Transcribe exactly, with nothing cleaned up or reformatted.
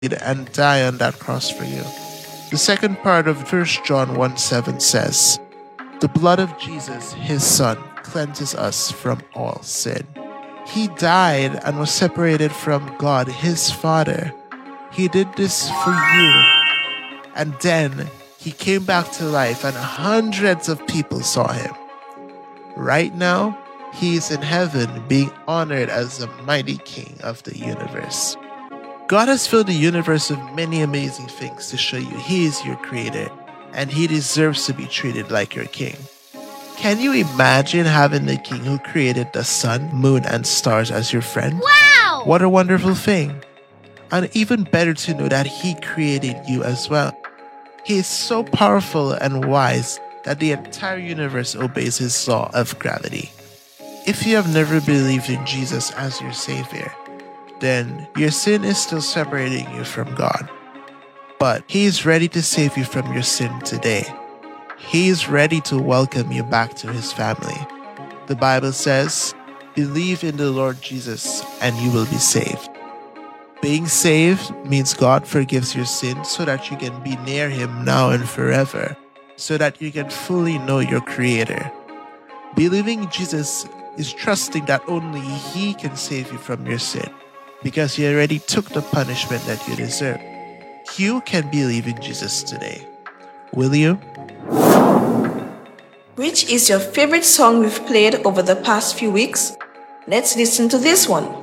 and die on that cross for you. The second part of First John one seven says, "The blood of Jesus, his Son, cleanses us from all sin." He died and was separated from God, his Father. He did this for you. And then he came back to life and hundreds of people saw him. Right now, he is in heaven being honored as the mighty king of the universe. God has filled the universe with many amazing things to show you he is your creator and he deserves to be treated like your king. Can you imagine having the king who created the sun, moon, and stars as your friend? Wow! What a wonderful thing. And even better to know that he created you as well. He is so powerful and wise that the entire universe obeys his law of gravity. If you have never believed in Jesus as your Savior, then your sin is still separating you from God. But he is ready to save you from your sin today. He is ready to welcome you back to his family. The Bible says, "Believe in the Lord Jesus and you will be saved." Being saved means God forgives your sins so that you can be near him now and forever, so that you can fully know your Creator. Believing in Jesus is trusting that only he can save you from your sin, because he already took the punishment that you deserve. You can believe in Jesus today. Will you? Which is your favorite song we've played over the past few weeks? Let's listen to this one.